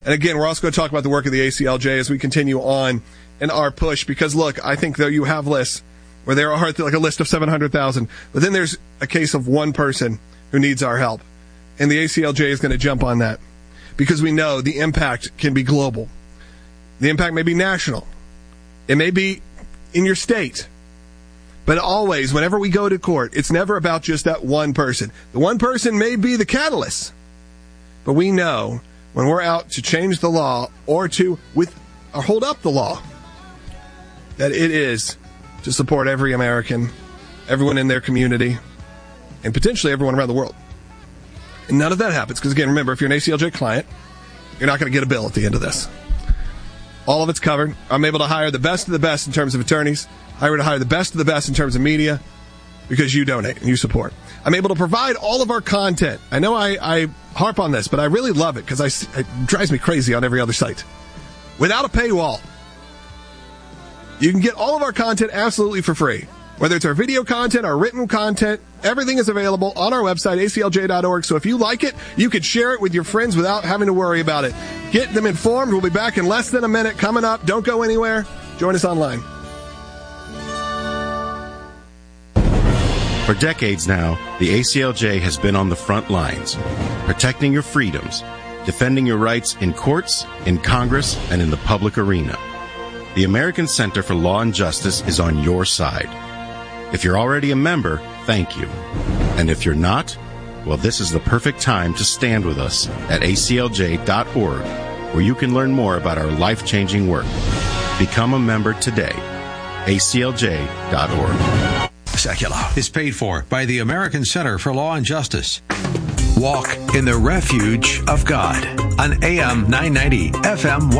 And again, we're also going to talk about the work of the ACLJ as we continue on in our push, because look, I think though you have lists where there are like a list of 700,000, but then there's a case of one person who needs our help. And the ACLJ is going to jump on that because we know the impact can be global. The impact may be national. It may be in your state. But always, whenever we go to court, it's never about just that one person. The one person may be the catalyst. But we know when we're out to change the law or hold up the law, that it is to support every American, everyone in their community, and potentially everyone around the world. And none of that happens because, again, remember, if you're an ACLJ client, you're not going to get a bill at the end of this. All of it's covered. I'm able to hire the best of the best in terms of attorneys. I'm able to hire the best of the best in terms of media because you donate and you support. I'm able to provide all of our content. I know I harp on this, but I really love it because it drives me crazy on every other site. Without a paywall. You can get all of our content absolutely for free. Whether it's our video content, our written content, everything is available on our website, aclj.org. So if you like it, you could share it with your friends without having to worry about it. Get them informed. We'll be back in less than a minute. Coming up. Don't go anywhere. Join us online. For decades now, the ACLJ has been on the front lines, protecting your freedoms, defending your rights in courts, in Congress, and in the public arena. The American Center for Law and Justice is on your side. If you're already a member, thank you. And if you're not, well, this is the perfect time to stand with us at aclj.org, where you can learn more about our life-changing work. Become a member today. aclj.org. Secular is paid for by the American Center for Law and Justice. Walk in the refuge of God on AM 990, FM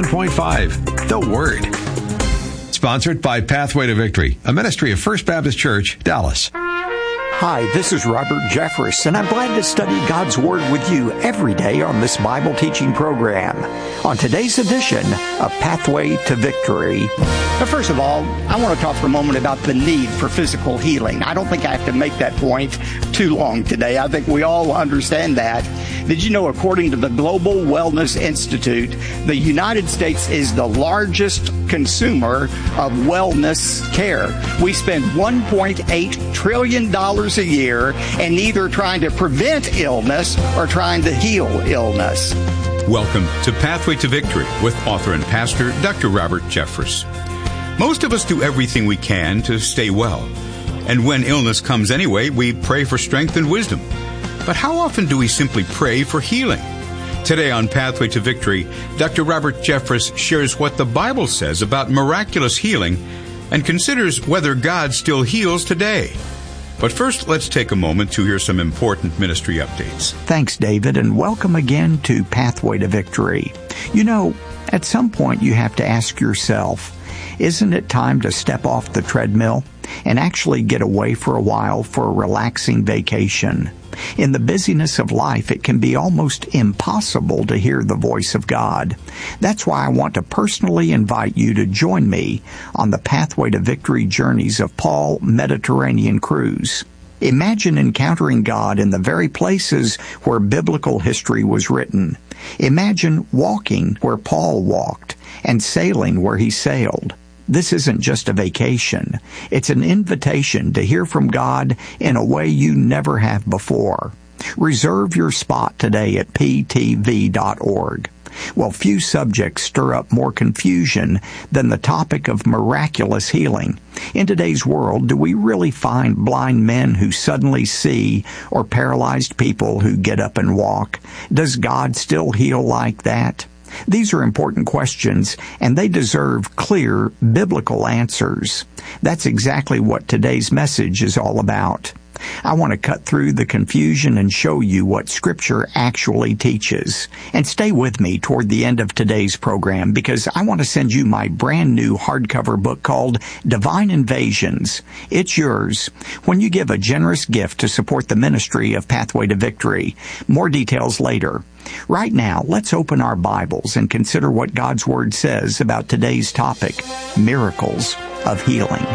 101.5. The Word. Sponsored by Pathway to Victory, a ministry of First Baptist Church, Dallas. Hi, this is Robert Jeffress, and I'm glad to study God's Word with you every day on this Bible teaching program. On today's edition of Pathway to Victory. But first of all, I want to talk for a moment about the need for physical healing. I don't think I have to make that point too long today. I think we all understand that. Did you know, according to the Global Wellness Institute, the United States is the largest consumer of wellness care? We spend $1.8 trillion a year and either trying to prevent illness or trying to heal illness. Welcome to Pathway to Victory with author and pastor Dr. Robert Jeffress. Most of us do everything we can to stay well. And when illness comes anyway, we pray for strength and wisdom. But how often do we simply pray for healing? Today on Pathway to Victory, Dr. Robert Jeffress shares what the Bible says about miraculous healing and considers whether God still heals today. But first, let's take a moment to hear some important ministry updates. Thanks, David, and welcome again to Pathway to Victory. You know, at some point you have to ask yourself, isn't it time to step off the treadmill and actually get away for a while for a relaxing vacation? In the busyness of life, it can be almost impossible to hear the voice of God. That's why I want to personally invite you to join me on the Pathway to Victory journeys of Paul Mediterranean Cruise. Imagine encountering God in the very places where biblical history was written. Imagine walking where Paul walked and sailing where he sailed. This isn't just a vacation. It's an invitation to hear from God in a way you never have before. Reserve your spot today at ptv.org. Well, few subjects stir up more confusion than the topic of miraculous healing. In today's world, do we really find blind men who suddenly see or paralyzed people who get up and walk? Does God still heal like that? These are important questions, and they deserve clear biblical answers. That's exactly what today's message is all about. I want to cut through the confusion and show you what Scripture actually teaches. And stay with me toward the end of today's program because I want to send you my brand new hardcover book called Divine Invasions. It's yours when you give a generous gift to support the ministry of Pathway to Victory. More details later. Right now, let's open our Bibles and consider what God's Word says about today's topic, miracles of healing.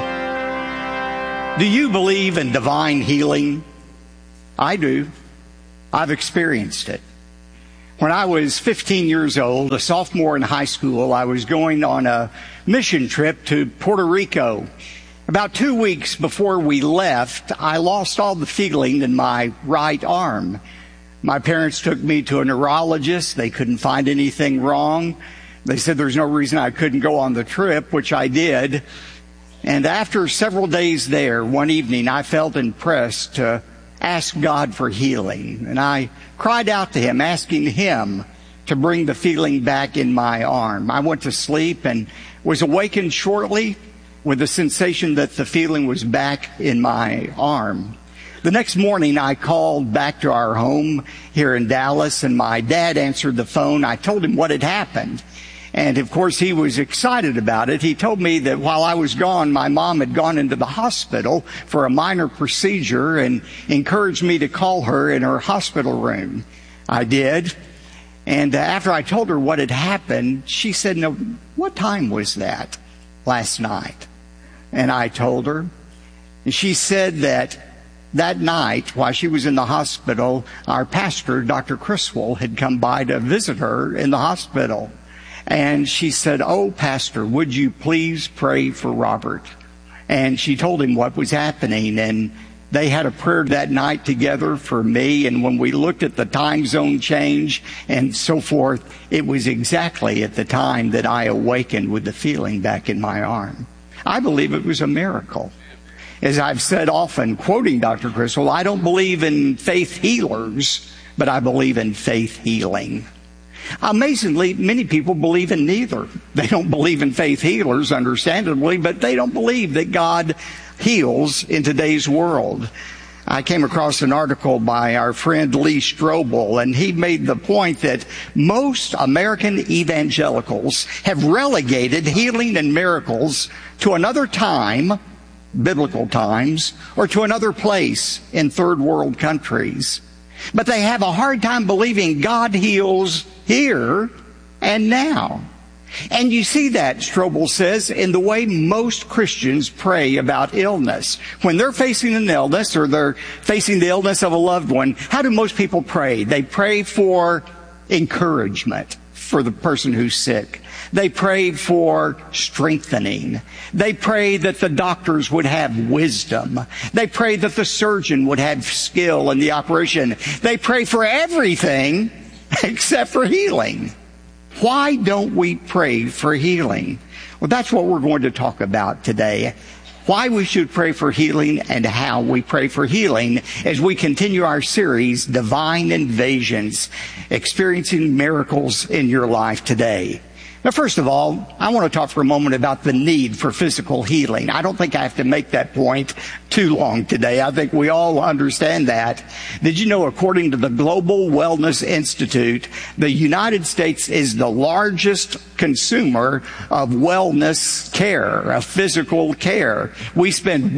Do you believe in divine healing? I do. I've experienced it. When I was 15 years old, a sophomore in high school, I was going on a mission trip to Puerto Rico. About 2 weeks before we left, I lost all the feeling in my right arm. My parents took me to a neurologist. They couldn't find anything wrong. They said there's no reason I couldn't go on the trip, which I did. And after several days there, one evening, I felt impressed to ask God for healing. And I cried out to Him, asking Him to bring the feeling back in my arm. I went to sleep and was awakened shortly with the sensation that the feeling was back in my arm. The next morning, I called back to our home here in Dallas, and my dad answered the phone. I told him what had happened. And, of course, he was excited about it. He told me that while I was gone, my mom had gone into the hospital for a minor procedure and encouraged me to call her in her hospital room. I did. And after I told her what had happened, she said, "No, what time was that last night?" And I told her. And she said that night, while she was in the hospital, our pastor, Dr. Criswell, had come by to visit her in the hospital. And she said, "Oh, Pastor, would you please pray for Robert?" And she told him what was happening. And they had a prayer that night together for me. And when we looked at the time zone change and so forth, it was exactly at the time that I awakened with the feeling back in my arm. I believe it was a miracle. As I've said often, quoting Dr. Criswell, I don't believe in faith healers, but I believe in faith healing. Amazingly, many people believe in neither. They don't believe in faith healers, understandably, but they don't believe that God heals in today's world. I came across an article by our friend Lee Strobel, and he made the point that most American evangelicals have relegated healing and miracles to another time, biblical times, or to another place in third world countries. But they have a hard time believing God heals here and now. And you see that, Strobel says, in the way most Christians pray about illness. When they're facing an illness or they're facing the illness of a loved one, how do most people pray? They pray for encouragement for the person who's sick. They pray for strengthening. They pray that the doctors would have wisdom. They pray that the surgeon would have skill in the operation. They pray for everything except for healing. Why don't we pray for healing? Well, that's what we're going to talk about today. Why we should pray for healing and how we pray for healing as we continue our series, Divine Invasions, experiencing miracles in your life today. Now, first of all, I want to talk for a moment about the need for physical healing. I don't think I have to make that point too long today. I think we all understand that. Did you know, according to the Global Wellness Institute, the United States is the largest consumer of wellness care, of physical care. We spend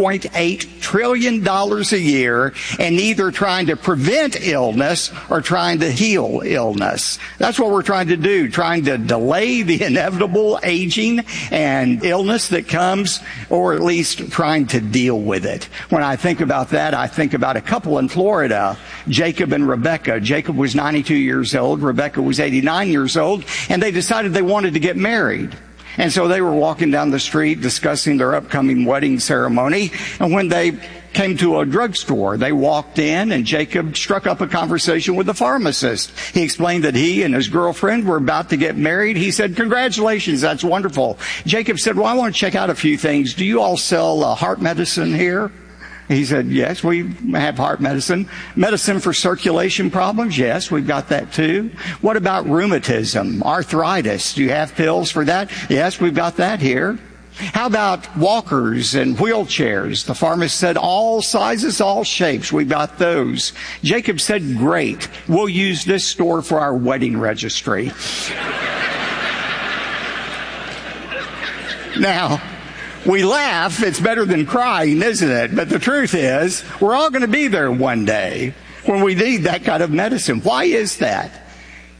$1.8 trillion a year in either trying to prevent illness or trying to heal illness. That's what we're trying to do, trying to delay the inevitable aging and illness that comes, or at least trying to deal with it. When I think about that, I think about a couple in Florida, Jacob and Rebecca. Jacob was 92 years old, Rebecca was 89 years old, and they decided they wanted to get married. And so they were walking down the street discussing their upcoming wedding ceremony, and when they came to a drugstore, they walked in, and Jacob struck up a conversation with the pharmacist. He explained that he and his girlfriend were about to get married. He said, "Congratulations, that's wonderful." Jacob said, "Well, I want to check out a few things. Do you all sell heart medicine here?" He said, "Yes, we have heart medicine. Medicine for circulation problems? Yes, we've got that too. What about rheumatism, arthritis? Do you have pills for that? Yes, we've got that here. How about walkers and wheelchairs?" The pharmacist said, "All sizes, all shapes, we've got those." Jacob said, "Great, we'll use this store for our wedding registry." Now, we laugh, it's better than crying, isn't it? But the truth is, we're all going to be there one day when we need that kind of medicine. Why is that?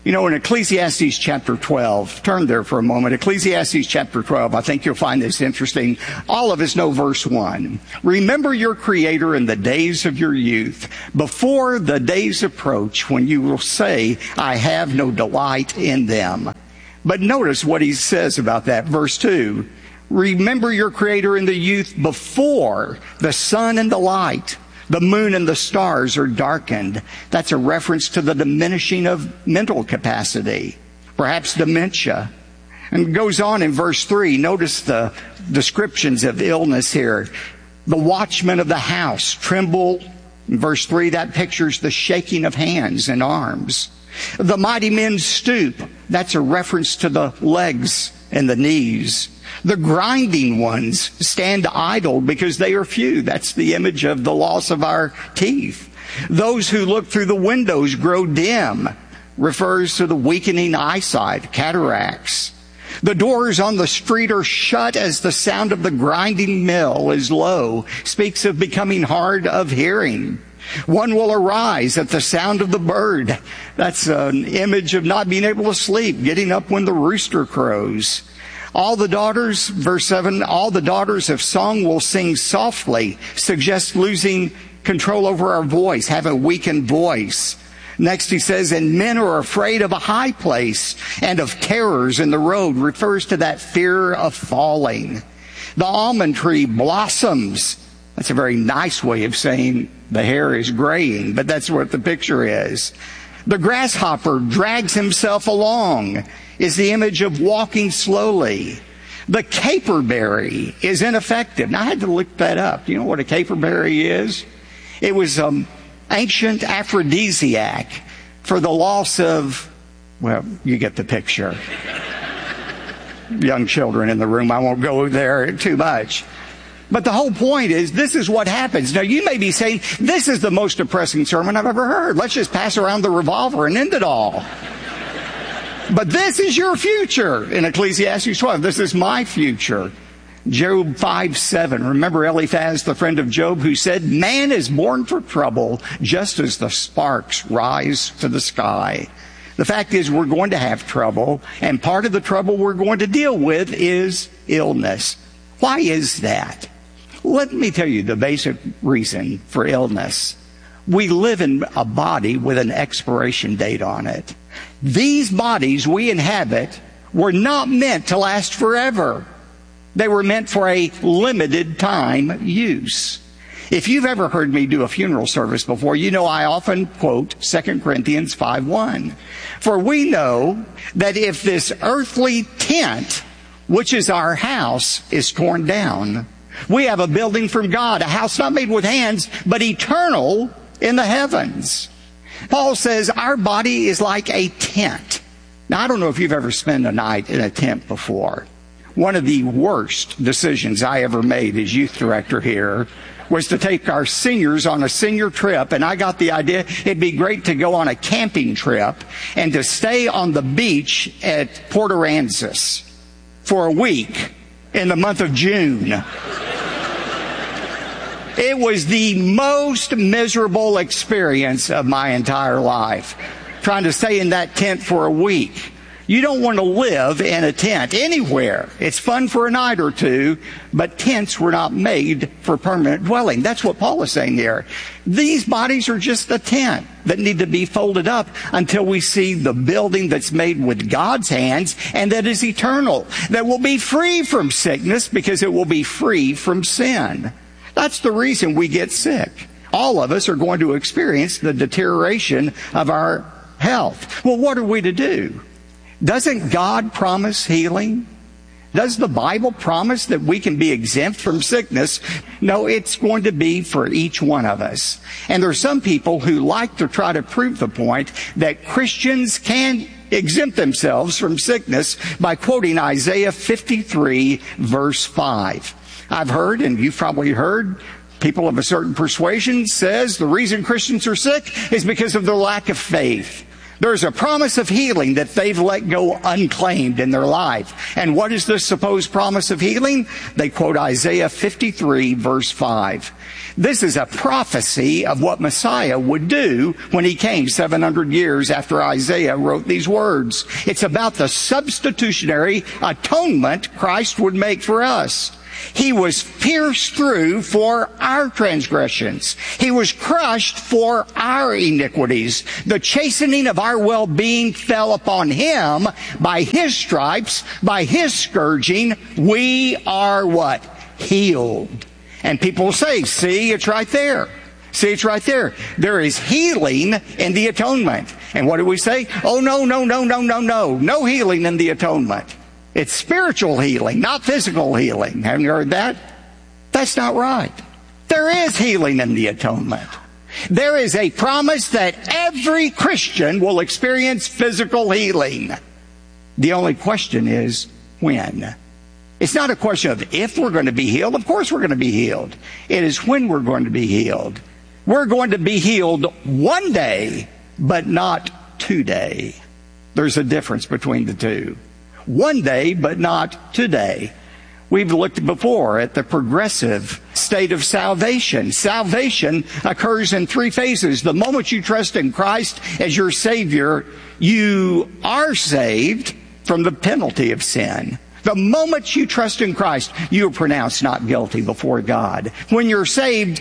You know, in Ecclesiastes chapter 12, turn there for a moment. Ecclesiastes chapter 12, I think you'll find this interesting. All of us know verse 1. Remember your Creator in the days of your youth, before the days approach when you will say, I have no delight in them. But notice what he says about that. Verse 2. Remember your Creator in the youth before the sun and the light, the moon and the stars are darkened. That's a reference to the diminishing of mental capacity, perhaps dementia. And it goes on in verse 3. Notice the descriptions of illness here. The watchmen of the house tremble. In verse 3, that pictures the shaking of hands and arms. The mighty men stoop. That's a reference to the legs and the knees. The grinding ones stand idle because they are few. That's the image of the loss of our teeth. Those who look through the windows grow dim. Refers to the weakening eyesight, cataracts. The doors on the street are shut as the sound of the grinding mill is low. Speaks of becoming hard of hearing. One will arise at the sound of the bird. That's an image of not being able to sleep, getting up when the rooster crows. All the daughters, verse 7, all the daughters of song will sing softly, suggests losing control over our voice, have a weakened voice. Next he says, and men are afraid of a high place and of terrors in the road, refers to that fear of falling. The almond tree blossoms. That's a very nice way of saying the hair is graying, but that's what the picture is. The grasshopper drags himself along, is the image of walking slowly. The caperberry is ineffective. Now, I had to look that up. Do you know what a caperberry is? It was ancient aphrodisiac for the loss of, well, you get the picture. Young children in the room, I won't go there too much. But the whole point is, this is what happens. Now, you may be saying, this is the most depressing sermon I've ever heard. Let's just pass around the revolver and end it all. But this is your future in Ecclesiastes 12. This is my future. Job 5:7. Remember Eliphaz, the friend of Job, who said, man is born for trouble just as the sparks rise to the sky. The fact is, we're going to have trouble, and part of the trouble we're going to deal with is illness. Why is that? Let me tell you the basic reason for illness. We live in a body with an expiration date on it. These bodies we inhabit were not meant to last forever. They were meant for a limited time use. If you've ever heard me do a funeral service before, you know I often quote 2 Corinthians 5:1. For we know that if this earthly tent, which is our house, is torn down, we have a building from God, a house not made with hands, but eternal in the heavens. Paul says our body is like a tent. Now, I don't know if you've ever spent a night in a tent before. One of the worst decisions I ever made as youth director here was to take our seniors on a senior trip, and I got the idea it'd be great to go on a camping trip and to stay on the beach at Port Aransas for a week in the month of June. It was the most miserable experience of my entire life, trying to stay in that tent for a week. You don't want to live in a tent anywhere. It's fun for a night or two, but tents were not made for permanent dwelling. That's what Paul is saying here. These bodies are just a tent that need to be folded up until we see the building that's made with God's hands and that is eternal, that will be free from sickness because it will be free from sin. That's the reason we get sick. All of us are going to experience the deterioration of our health. Well, what are we to do? Doesn't God promise healing? Does the Bible promise that we can be exempt from sickness? No, it's going to be for each one of us. And there are some people who like to try to prove the point that Christians can exempt themselves from sickness by quoting Isaiah 53, verse 5. I've heard, and you've probably heard, people of a certain persuasion says the reason Christians are sick is because of their lack of faith. There's a promise of healing that they've let go unclaimed in their life. And what is this supposed promise of healing? They quote Isaiah 53, verse 5. This is a prophecy of what Messiah would do when he came 700 years after Isaiah wrote these words. It's about the substitutionary atonement Christ would make for us. He was pierced through for our transgressions. He was crushed for our iniquities. The chastening of our well-being fell upon him. By his stripes, by his scourging, we are what? Healed. And people say, see, it's right there. See, it's right there. There is healing in the atonement. And what do we say? Oh, no. No healing in the atonement. It's spiritual healing, not physical healing. Haven't you heard that? That's not right. There is healing in the atonement. There is a promise that every Christian will experience physical healing. The only question is when. It's not a question of if we're going to be healed. Of course we're going to be healed. It is when we're going to be healed. We're going to be healed one day, but not today. There's a difference between the two. One day, but not today. We've looked before at the progressive state of salvation. Salvation occurs in three phases. The moment you trust in Christ as your Savior, you are saved from the penalty of sin. The moment you trust in Christ, you are pronounced not guilty before God. When you're saved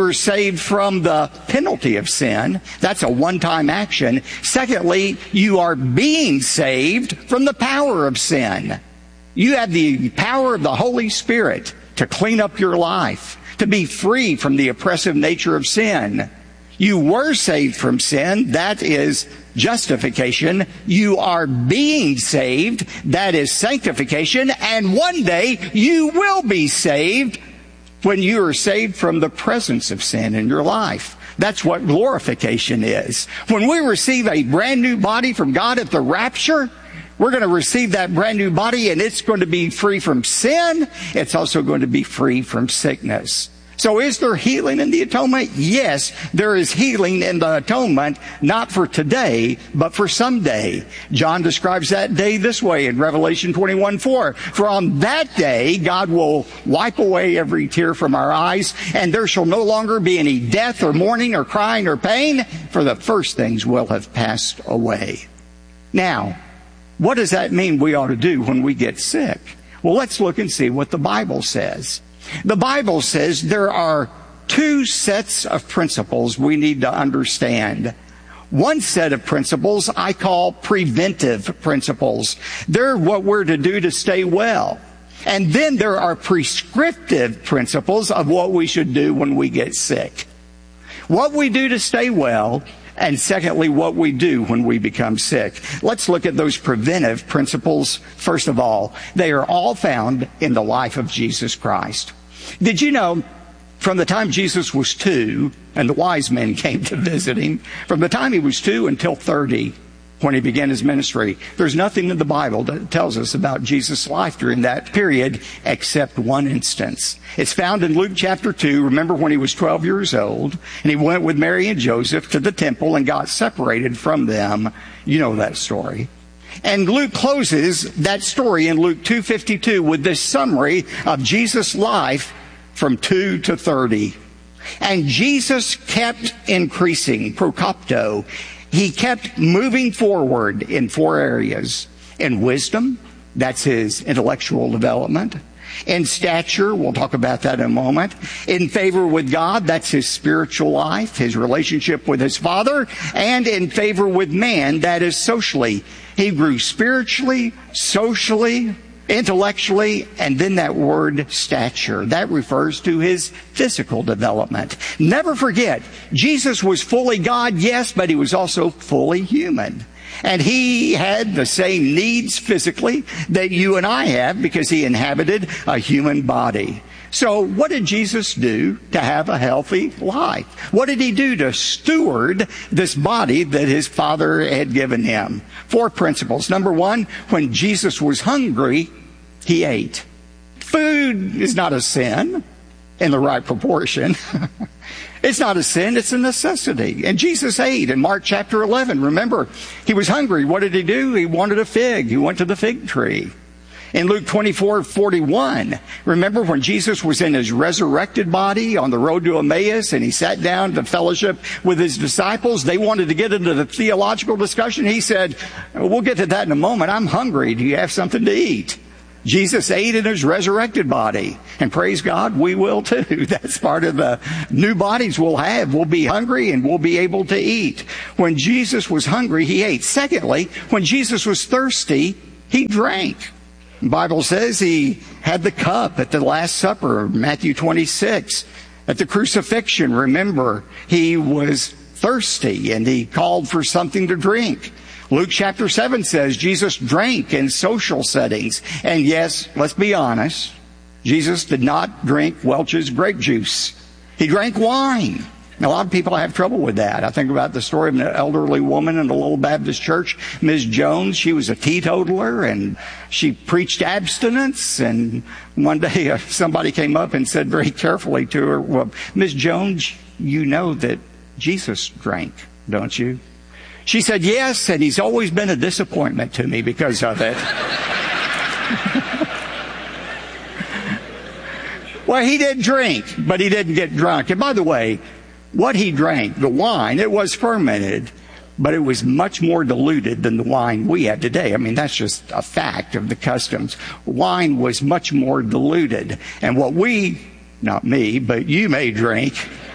from the penalty of sin. That's a one-time action. Secondly, you are being saved from the power of sin. You have the power of the Holy Spirit to clean up your life, to be free from the oppressive nature of sin. You were saved from sin. That is justification. You are being saved. That is sanctification. And one day you will be saved when you are saved from the presence of sin in your life. That's what glorification is. When we receive a brand new body from God at the rapture, we're going to receive that brand new body, and it's going to be free from sin. It's also going to be free from sickness. So is there healing in the atonement? Yes, there is healing in the atonement, not for today, but for someday. John describes that day this way in Revelation 21:4. For on that day, God will wipe away every tear from our eyes, and there shall no longer be any death or mourning or crying or pain, for the first things will have passed away. Now, what does that mean we ought to do when we get sick? Well, let's look and see what the Bible says. The Bible says there are two sets of principles we need to understand. One set of principles I call preventive principles. They're what we're to do to stay well. And then there are prescriptive principles of what we should do when we get sick. What we do to stay well, and secondly, what we do when we become sick. Let's look at those preventive principles. First of all, they are all found in the life of Jesus Christ. Did you know, from the time Jesus was 2, and the wise men came to visit him, from the time he was 2 until 30, when he began his ministry, there's nothing in the Bible that tells us about Jesus' life during that period except one instance. It's found in Luke chapter 2. Remember when he was 12 years old, and he went with Mary and Joseph to the temple and got separated from them. You know that story. And Luke closes that story in Luke 2:52 with this summary of Jesus' life from 2 to 30. And Jesus kept increasing, prokopto. He kept moving forward in 4 areas. In wisdom, that's his intellectual development. In stature, we'll talk about that in a moment. In favor with God, that's his spiritual life, his relationship with his Father. And in favor with man, that is socially. He grew spiritually, socially, intellectually, and then that word stature. That refers to his physical development. Never forget, Jesus was fully God, yes, but he was also fully human. And he had the same needs physically that you and I have because he inhabited a human body. So what did Jesus do to have a healthy life? What did he do to steward this body that his Father had given him? 4 principles. Number 1, when Jesus was hungry, he ate. Food is not a sin in the right proportion. It's not a sin, it's a necessity. And Jesus ate in Mark chapter 11. Remember, he was hungry. What did he do? He wanted a fig. He went to the fig tree. In Luke 24:41, remember when Jesus was in his resurrected body on the road to Emmaus and he sat down to fellowship with his disciples? They wanted to get into the theological discussion. He said, we'll get to that in a moment. I'm hungry. Do you have something to eat? Jesus ate in his resurrected body. And praise God, we will too. That's part of the new bodies we'll have. We'll be hungry and we'll be able to eat. When Jesus was hungry, he ate. Secondly, when Jesus was thirsty, he drank. The Bible says he had the cup at the Last Supper, Matthew 26. At the crucifixion, remember, he was thirsty and he called for something to drink. Luke chapter 7 says Jesus drank in social settings. And yes, let's be honest, Jesus did not drink Welch's grape juice. He drank wine. Now, a lot of people have trouble with that. I think about the story of an elderly woman in a little Baptist church, Ms. Jones. She was a teetotaler, and she preached abstinence. And one day somebody came up and said very carefully to her, well, Ms. Jones, you know that Jesus drank, don't you? She said, yes, and he's always been a disappointment to me because of it. Well, he did drink, but he didn't get drunk. And by the way, what he drank, the wine, it was fermented, but it was much more diluted than the wine we have today. I mean, that's just a fact of the customs. Wine was much more diluted. And what we, not me, but you may drink,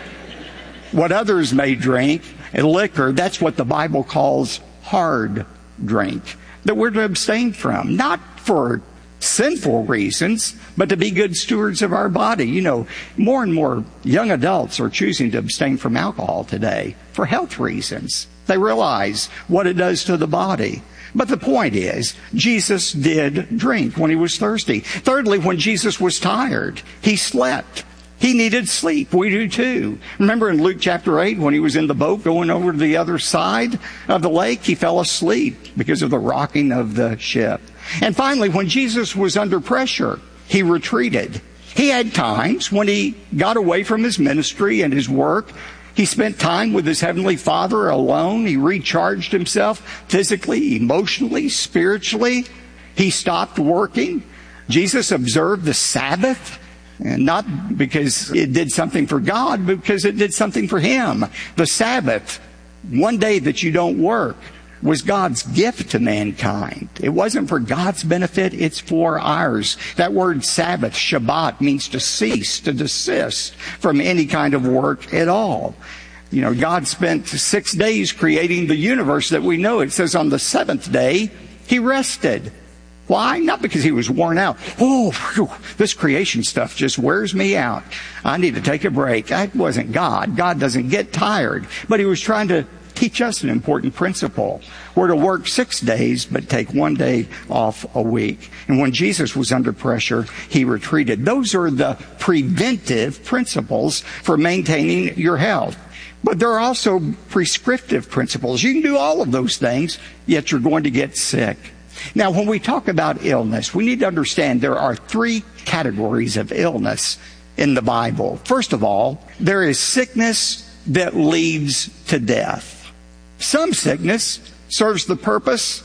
what others may drink, and liquor, that's what the Bible calls hard drink, that we're to abstain from, not for sinful reasons, but to be good stewards of our body. You know, more and more young adults are choosing to abstain from alcohol today for health reasons. They realize what it does to the body. But the point is, Jesus did drink when he was thirsty. Thirdly, when Jesus was tired, he slept. He needed sleep. We do too. Remember in Luke chapter 8, when he was in the boat going over to the other side of the lake, he fell asleep because of the rocking of the ship. And finally, when Jesus was under pressure, he retreated. He had times when he got away from his ministry and his work. He spent time with his Heavenly Father alone. He recharged himself physically, emotionally, spiritually. He stopped working. Jesus observed the Sabbath. And not because it did something for God, but because it did something for him. The Sabbath, one day that you don't work, was God's gift to mankind. It wasn't for God's benefit, it's for ours. That word Sabbath, Shabbat, means to cease, to desist from any kind of work at all. You know, God spent 6 days creating the universe that we know. It says on the seventh day, he rested. Why? Not because he was worn out. Oh, whew, this creation stuff just wears me out. I need to take a break. That wasn't God. God doesn't get tired. But he was trying to teach us an important principle. We're to work 6 days, but take 1 day off a week. And when Jesus was under pressure, he retreated. Those are the preventive principles for maintaining your health. But there are also prescriptive principles. You can do all of those things, yet you're going to get sick. Now, when we talk about illness, we need to understand there are 3 categories of illness in the Bible. First of all, there is sickness that leads to death. Some sickness serves the purpose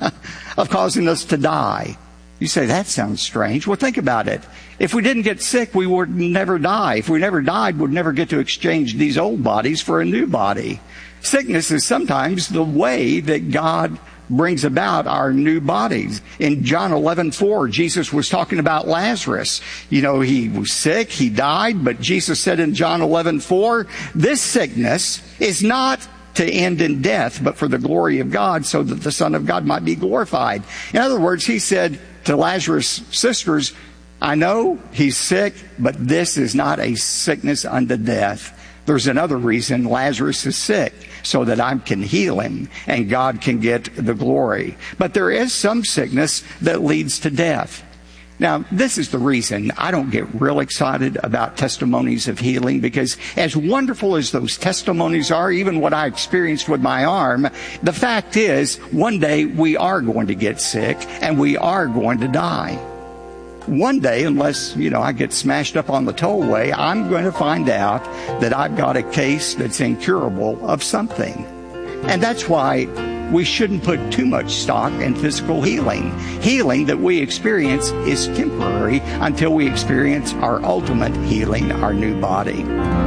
of causing us to die. You say, that sounds strange. Well, think about it. If we didn't get sick, we would never die. If we never died, we'd never get to exchange these old bodies for a new body. Sickness is sometimes the way that God brings about our new bodies. In John 11:4, Jesus was talking about Lazarus. You know, he was sick, he died, but Jesus said in John 11:4, this sickness is not to end in death, but for the glory of God, so that the Son of God might be glorified. In other words, he said to Lazarus' sisters, I know he's sick, but this is not a sickness unto death. There's another reason Lazarus is sick, so that I can heal him and God can get the glory. But there is some sickness that leads to death. Now, this is the reason I don't get real excited about testimonies of healing, because as wonderful as those testimonies are, even what I experienced with my arm, the fact is, one day we are going to get sick and we are going to die. one day, unless, I get smashed up on the tollway, I'm going to find out that I've got a case that's incurable of something. And that's why we shouldn't put too much stock in physical healing. Healing that we experience is temporary until we experience our ultimate healing, our new body.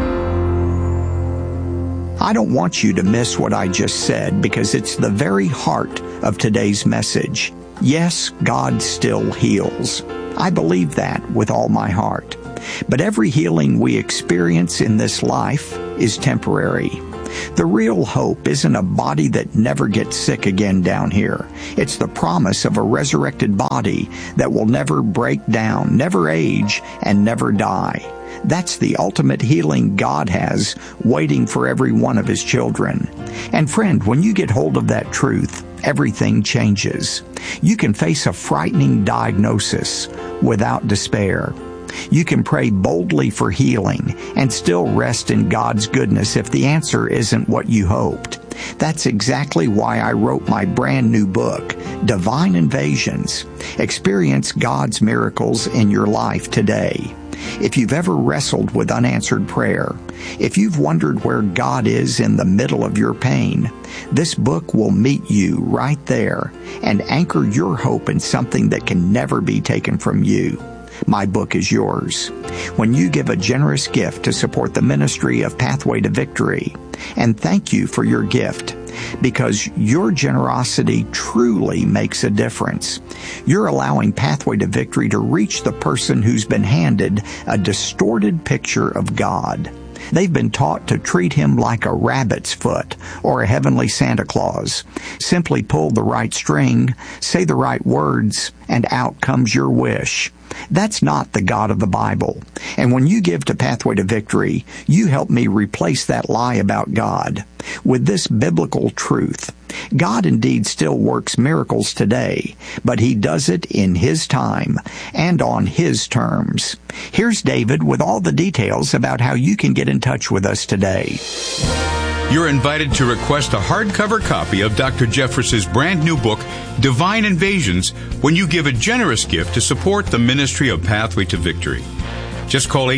I don't want you to miss what I just said, because it's the very heart of today's message. Yes, God still heals. I believe that with all my heart. But every healing we experience in this life is temporary. The real hope isn't a body that never gets sick again down here. It's the promise of a resurrected body that will never break down, never age, and never die. That's the ultimate healing God has waiting for every one of His children. And friend, when you get hold of that truth, everything changes. You can face a frightening diagnosis without despair. You can pray boldly for healing and still rest in God's goodness if the answer isn't what you hoped. That's exactly why I wrote my brand new book, Divine Invasions. Experience God's miracles in your life today. If you've ever wrestled with unanswered prayer, if you've wondered where God is in the middle of your pain, this book will meet you right there and anchor your hope in something that can never be taken from you. My book is yours. When you give a generous gift to support the ministry of Pathway to Victory, and thank you for your gift, because your generosity truly makes a difference. You're allowing Pathway to Victory to reach the person who's been handed a distorted picture of God. They've been taught to treat Him like a rabbit's foot or a heavenly Santa Claus. Simply pull the right string, say the right words, and out comes your wish. That's not the God of the Bible. And when you give to Pathway to Victory, you help me replace that lie about God with this biblical truth. God indeed still works miracles today, but He does it in His time and on His terms. Here's David with all the details about how you can get in touch with us today. You're invited to request a hardcover copy of Dr. Jeffress's brand new book, Divine Invasions, when you give a generous gift to support the ministry of Pathway to Victory. Just call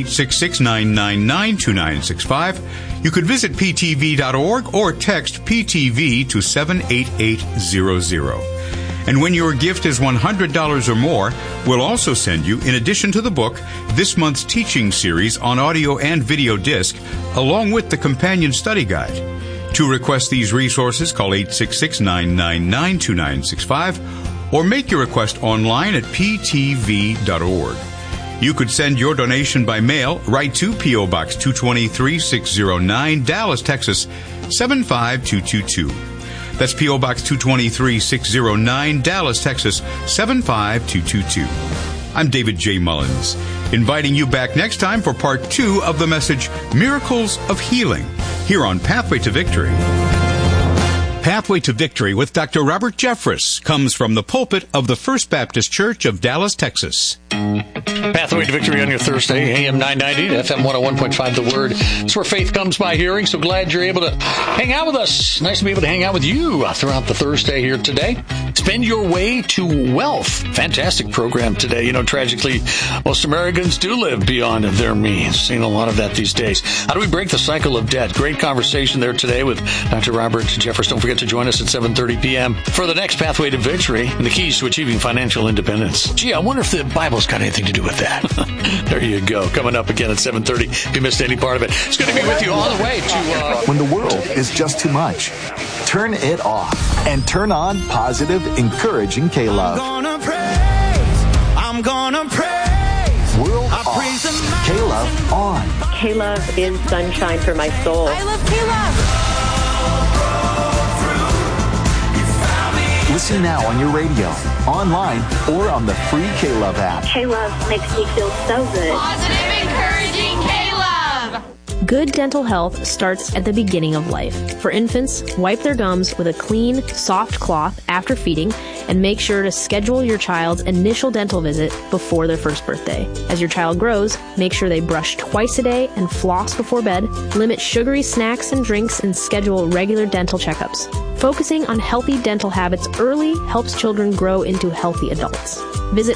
866-999-2965. You could visit ptv.org or text PTV to 78800. And when your gift is $100 or more, we'll also send you, in addition to the book, this month's teaching series on audio and video disc, along with the companion study guide. To request these resources, call 866-999-2965 or make your request online at ptv.org. You could send your donation by mail right to P.O. Box 223-609, Dallas, Texas, 75222. That's P.O. Box 223-609, Dallas, Texas, 75222. I'm David J. Mullins, inviting you back next time for part 2 of the message, Miracles of Healing, here on Pathway to Victory. Pathway to Victory with Dr. Robert Jeffress comes from the pulpit of the First Baptist Church of Dallas, Texas. Pathway to Victory on your Thursday, AM 990, FM 101.5 The Word. It's where faith comes by hearing. So glad you're able to hang out with us. Nice to be able to hang out with you throughout the Thursday here today. Spend your way to wealth. Fantastic program today. You know, tragically, most Americans do live beyond their means. Seeing a lot of that these days. How do we break the cycle of debt? Great conversation there today with Dr. Robert Jeffress. Don't forget to join us at 7:30 p.m. for the next Pathway to Victory and the keys to achieving financial independence. Gee, I wonder if the Bible's got anything to do with that. There you go. Coming up again at 7:30. If you missed any part of it, it's going to be with you all the way to... When the world is just too much, turn it off and turn on positive, encouraging K-Love. I'm gonna praise. World off. K-Love on. K-Love is sunshine for my soul. I love K-Love. Listen now on your radio, online, or on the free K-Love app. K-Love makes me feel so good. Positive, encouraging K-Love. Good dental health starts at the beginning of life. For infants, wipe their gums with a clean, soft cloth after feeding and make sure to schedule your child's initial dental visit before their first birthday. As your child grows, make sure they brush twice a day and floss before bed, limit sugary snacks and drinks, and schedule regular dental checkups. Focusing on healthy dental habits early helps children grow into healthy adults. Visit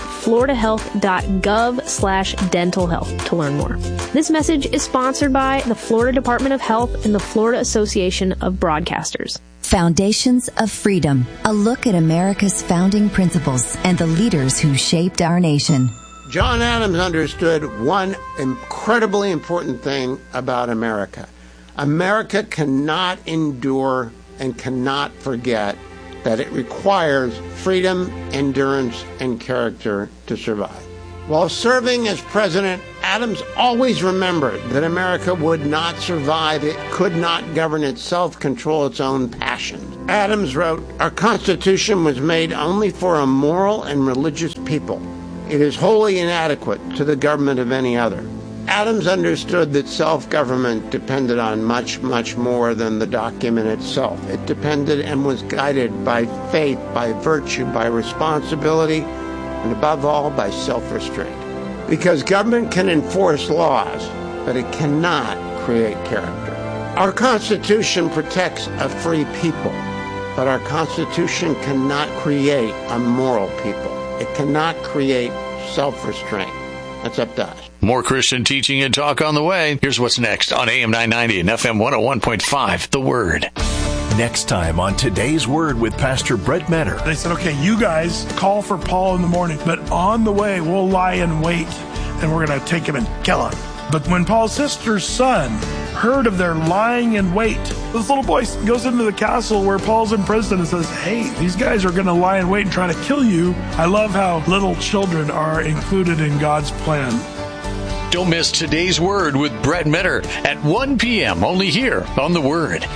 floridahealth.gov/dental health to learn more. This message is sponsored by the Florida Department of Health and the Florida Association of Broadcasters. Foundations of Freedom, a look at America's founding principles and the leaders who shaped our nation. John Adams understood one incredibly important thing about America. America cannot endure and cannot forget that it requires freedom, endurance, and character to survive. While serving as president, Adams always remembered that America would not survive. It could not govern itself, control its own passions. Adams wrote, "Our Constitution was made only for a moral and religious people. It is wholly inadequate to the government of any other." Adams understood that self-government depended on much, much more than the document itself. It depended and was guided by faith, by virtue, by responsibility, and above all, by self-restraint. Because government can enforce laws, but it cannot create character. Our Constitution protects a free people, but our Constitution cannot create a moral people. It cannot create self-restraint. That's up to us. More Christian teaching and talk on the way. Here's what's next on AM 990 and FM 101.5, The Word. Next time on Today's Word with Pastor Brett Metter. They said, okay, you guys call for Paul in the morning, but on the way we'll lie in wait and we're going to take him and kill him. But when Paul's sister's son heard of their lying in wait, this little boy goes into the castle where Paul's in prison and says, hey, these guys are going to lie in wait and try to kill you. I love how little children are included in God's plan. Don't miss Today's Word with Brett Metter at 1 p.m. only here on The Word.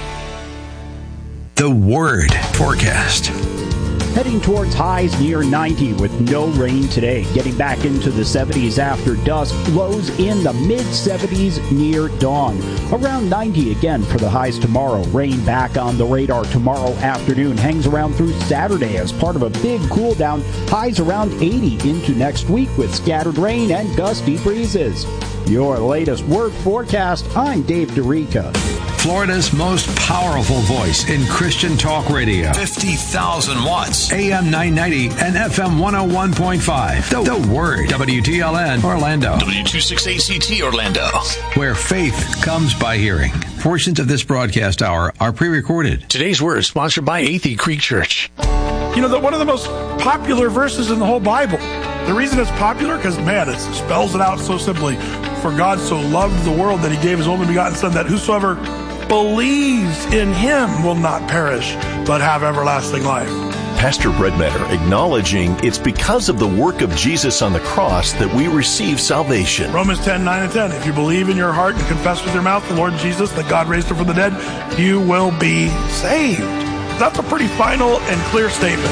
The Word forecast. Heading towards highs near 90 with no rain today. Getting back into the 70s after dusk. Lows in the mid-70s near dawn. Around 90 again for the highs tomorrow. Rain back on the radar tomorrow afternoon. Hangs around through Saturday as part of a big cool down. Highs around 80 into next week with scattered rain and gusty breezes. Your latest Word forecast. I'm Dave DeRica. Florida's most powerful voice in Christian talk radio. 50,000 watts. AM 990 and FM 101.5. The Word. WTLN Orlando. W268CT Orlando. Where faith comes by hearing. Portions of this broadcast hour are pre-recorded. Today's Word is sponsored by Athey Creek Church. You know, one of the most popular verses in the whole Bible. The reason it's popular, because, man, it spells it out so simply. For God so loved the world that he gave his only begotten Son, that whosoever believes in him will not perish, but have everlasting life. Pastor Brett Metter acknowledging it's because of the work of Jesus on the cross that we receive salvation. Romans 10:9 and 10. If you believe in your heart and confess with your mouth the Lord Jesus, that God raised him from the dead, you will be saved. That's a pretty final and clear statement.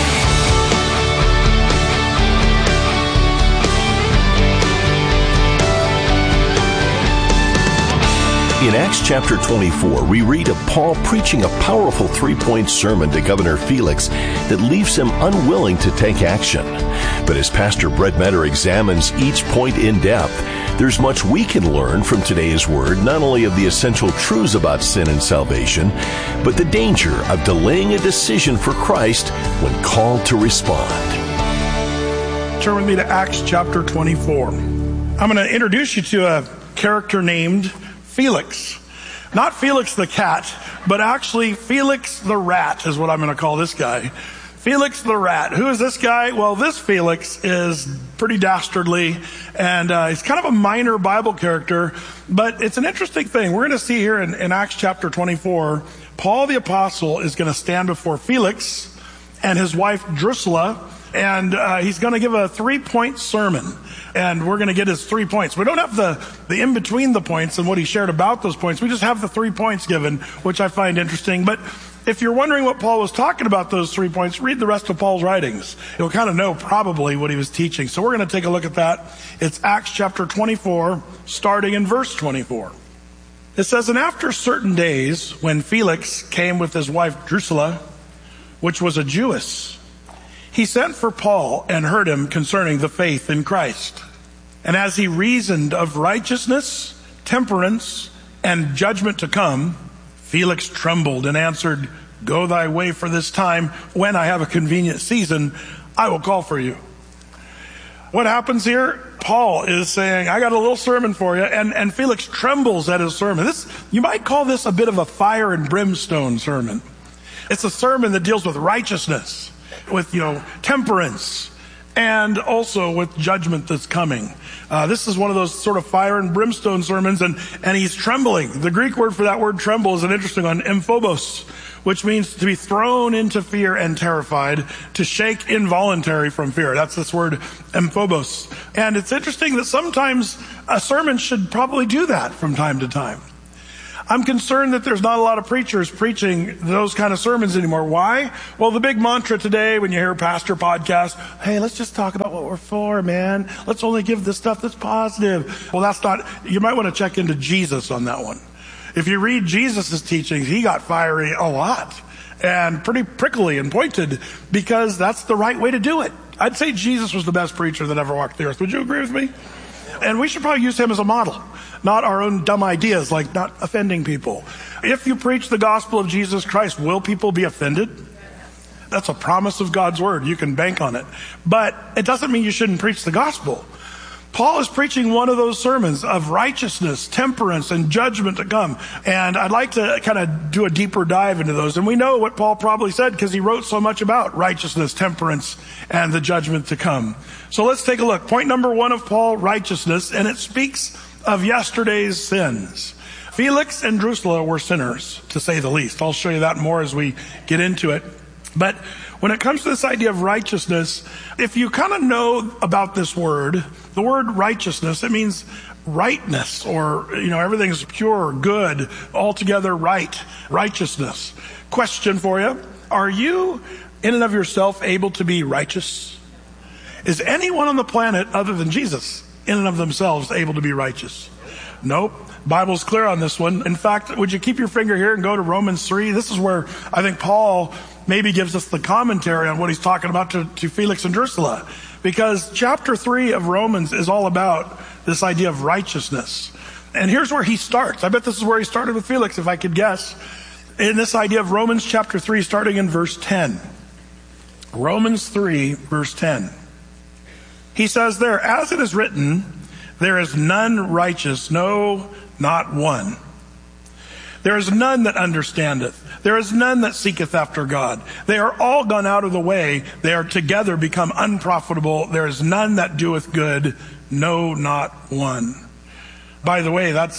In Acts chapter 24, we read of Paul preaching a powerful three-point sermon to Governor Felix that leaves him unwilling to take action. But as Pastor Brett Metter examines each point in depth, there's much we can learn from today's Word, not only of the essential truths about sin and salvation, but the danger of delaying a decision for Christ when called to respond. Turn with me to Acts chapter 24. I'm going to introduce you to a character named Felix. Not Felix the cat, but actually Felix the rat is what I'm going to call this guy. Felix the rat. Who is this guy? Well, this Felix is pretty dastardly, and he's kind of a minor Bible character, but it's an interesting thing. We're going to see here in Acts chapter 24, Paul the Apostle is going to stand before Felix and his wife Drusilla, and he's going to give a 3-point sermon. And we're going to get his 3 points. We don't have the in between the points and what he shared about those points. We just have the 3 points given, which I find interesting. But if you're wondering what Paul was talking about those 3 points, read the rest of Paul's writings. You'll kind of know probably what he was teaching. So we're going to take a look at that. It's Acts chapter 24, starting in verse 24. It says, "And after certain days, when Felix came with his wife Drusilla, which was a Jewess, He sent for Paul and heard him concerning the faith in Christ. And as he reasoned of righteousness, temperance, and judgment to come, Felix trembled and answered, "Go thy way for this time. When I have a convenient season, I will call for you." What happens here? Paul is saying, I got a little sermon for you, and Felix trembles at his sermon. You might call this a bit of a fire and brimstone sermon. It's a sermon that deals with righteousness, with, temperance, and also with judgment that's coming. This is one of those sort of fire and brimstone sermons, and he's trembling. The Greek word for that word tremble is an interesting one, emphobos, which means to be thrown into fear and terrified, to shake involuntary from fear. That's this word, emphobos. And it's interesting that sometimes a sermon should probably do that from time to time. I'm concerned that there's not a lot of preachers preaching those kind of sermons anymore. Why? Well, the big mantra today when you hear pastor podcasts, hey, let's just talk about what we're for, man. Let's only give the stuff that's positive. Well, that's not, you might want to check into Jesus on that one. If you read Jesus' teachings, he got fiery a lot and pretty prickly and pointed because that's the right way to do it. I'd say Jesus was the best preacher that ever walked the earth. Would you agree with me? And we should probably use him as a model, not our own dumb ideas, like not offending people. If you preach the gospel of Jesus Christ, will people be offended? That's a promise of God's word. You can bank on it. But it doesn't mean you shouldn't preach the gospel. Paul is preaching one of those sermons of righteousness, temperance, and judgment to come. And I'd like to kind of do a deeper dive into those. And we know what Paul probably said because he wrote so much about righteousness, temperance, and the judgment to come. So let's take a look. Point number 1 of Paul, righteousness, and it speaks of yesterday's sins. Felix and Drusilla were sinners, to say the least. I'll show you that more as we get into it. But when it comes to this idea of righteousness, if you kind of know about this word, the word righteousness, it means rightness, or, everything's pure, good, altogether right, righteousness. Question for you. Are you, in and of yourself, able to be righteous? Is anyone on the planet other than Jesus, in and of themselves, able to be righteous? Nope. Bible's clear on this one. In fact, would you keep your finger here and go to Romans 3? This is where I think Paul maybe gives us the commentary on what he's talking about to Felix and Drusilla. Because chapter 3 of Romans is all about this idea of righteousness. And here's where he starts. I bet this is where he started with Felix, if I could guess. In this idea of Romans chapter 3, starting in verse 10. Romans 3, verse 10. He says there, as it is written, there is none righteous, no, not one. There is none that understandeth. There is none that seeketh after God. They are all gone out of the way. They are together become unprofitable. There is none that doeth good, no, not one. By the way, that's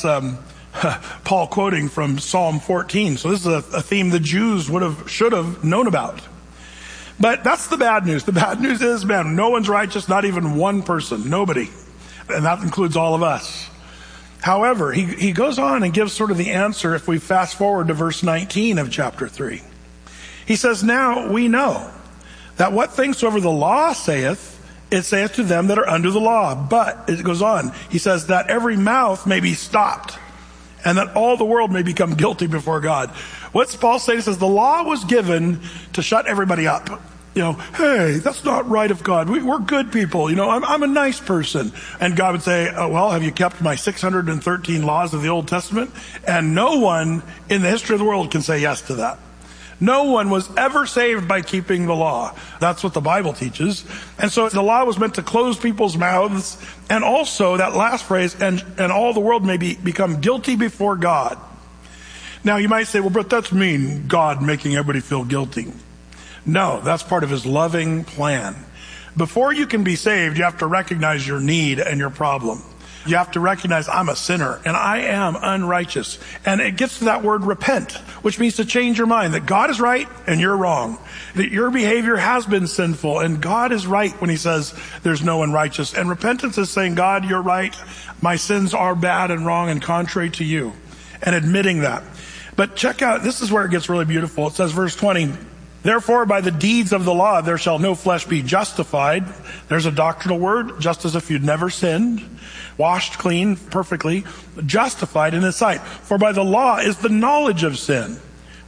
Paul quoting from Psalm 14. So this is a theme the Jews should have known about. But that's the bad news. The bad news is, man, no one's righteous, not even one person, nobody. And that includes all of us. However, he goes on and gives sort of the answer if we fast forward to verse 19 of chapter 3. He says, now we know that what things soever the law saith, it saith to them that are under the law. But, it goes on, he says that every mouth may be stopped and that all the world may become guilty before God. What's Paul saying? He says the law was given to shut everybody up. Hey, that's not right of God. We're good people. I'm a nice person. And God would say, well, have you kept my 613 laws of the Old Testament? And no one in the history of the world can say yes to that. No one was ever saved by keeping the law. That's what the Bible teaches. And so the law was meant to close people's mouths. And also that last phrase, and all the world may become guilty before God. Now you might say, well, but that's mean, God making everybody feel guilty. No, that's part of his loving plan. Before you can be saved, you have to recognize your need and your problem. You have to recognize I'm a sinner and I am unrighteous. And it gets to that word repent, which means to change your mind that God is right and you're wrong. That your behavior has been sinful and God is right when he says there's no one righteous. And repentance is saying, God, you're right. My sins are bad and wrong and contrary to you. And admitting that. But check out, this is where it gets really beautiful. It says verse 20, therefore, by the deeds of the law, there shall no flesh be justified. There's a doctrinal word, just as if you'd never sinned, washed clean perfectly, justified in his sight. For by the law is the knowledge of sin.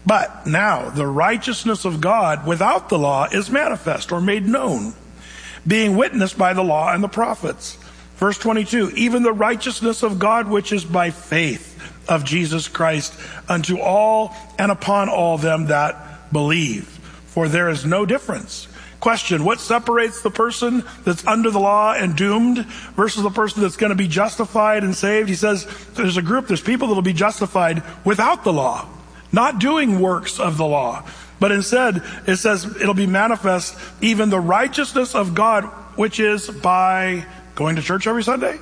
But now the righteousness of God without the law is manifest or made known, being witnessed by the law and the prophets. Verse 22, even the righteousness of God which is by faith of Jesus Christ unto all and upon all them that believe. For there is no difference. Question, what separates the person that's under the law and doomed versus the person that's going to be justified and saved? He says there's people that will be justified without the law, not doing works of the law. But instead, it says it'll be manifest, even the righteousness of God, which is by going to church every Sunday?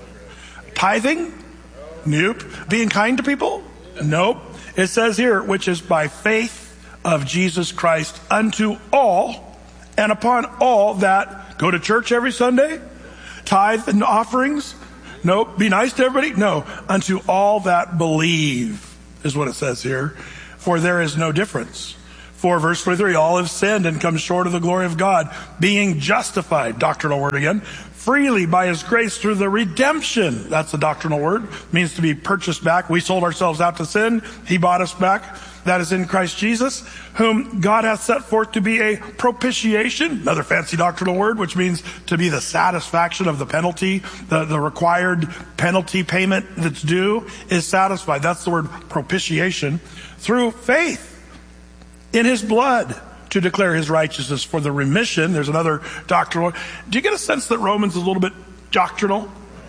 Tithing? Nope. Being kind to people? Nope. It says here, which is by faith of Jesus Christ unto all and upon all that go to church every Sunday, tithe and offerings. Nope. Be nice to everybody. No. Unto all that believe is what it says here. For there is no difference. For verse 23, all have sinned and come short of the glory of God, being justified, doctrinal word again, freely by his grace through the redemption. That's the doctrinal word. It means to be purchased back. We sold ourselves out to sin. He bought us back. That is in Christ Jesus, whom God hath set forth to be a propitiation, another fancy doctrinal word, which means to be the satisfaction of the penalty, the required penalty payment that's due is satisfied. That's the word propitiation. Through faith in his blood to declare his righteousness for the remission. There's another doctrinal. Do you get a sense that Romans is a little bit doctrinal?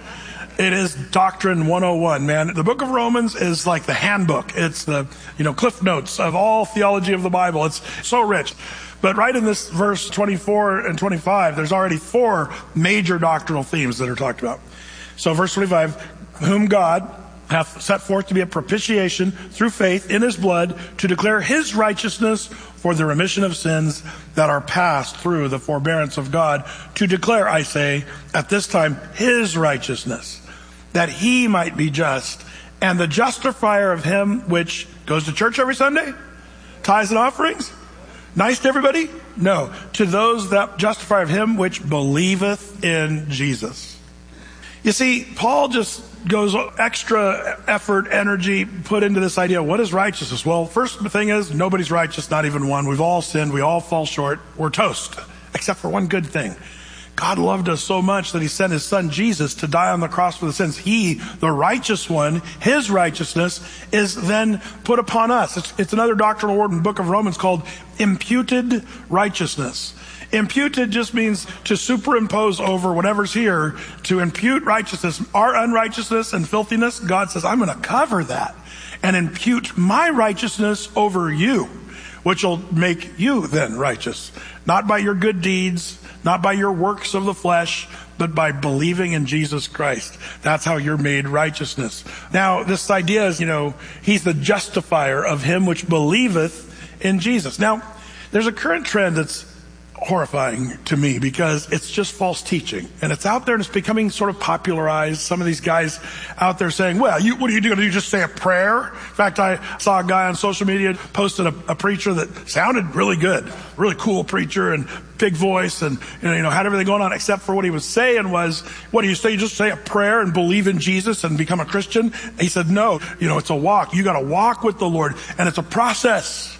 It is Doctrine 101, man. The book of Romans is like the handbook. It's the, Cliff Notes of all theology of the Bible. It's so rich. But right in this verse 24 and 25, there's already 4 major doctrinal themes that are talked about. So verse 25, whom God hath set forth to be a propitiation through faith in his blood to declare his righteousness for the remission of sins that are passed through the forbearance of God, to declare, I say, at this time, his righteousness, that he might be just, and the justifier of him which goes to church every Sunday, tithes and offerings, nice to everybody? No, to those that justify of him which believeth in Jesus. You see, Paul just goes extra effort, energy put into this idea. What is righteousness? Well, first thing is nobody's righteous, not even one. We've all sinned. We all fall short. We're toast, except for one good thing. God loved us so much that he sent his son Jesus to die on the cross for the sins. He, the righteous one, his righteousness is then put upon us. It's another doctrinal word in the book of Romans called imputed righteousness. Imputed just means to superimpose over whatever's here, to impute righteousness. Our unrighteousness and filthiness, God says, I'm going to cover that and impute my righteousness over you, which will make you then righteous. Not by your good deeds, not by your works of the flesh, but by believing in Jesus Christ. That's how you're made righteousness. Now, this idea is, he's the justifier of him which believeth in Jesus. Now, there's a current trend that's horrifying to me because it's just false teaching, and it's out there and it's becoming sort of popularized. Some of these guys out there saying, well, what are you doing? Do you just say a prayer? In fact, I saw a guy on social media posted a preacher that sounded really good, really cool preacher and big voice, and had everything going on, except for what he was saying was, what do you say? You just say a prayer and believe in Jesus and become a Christian? He said, no, it's a walk. You got to walk with the Lord, and it's a process.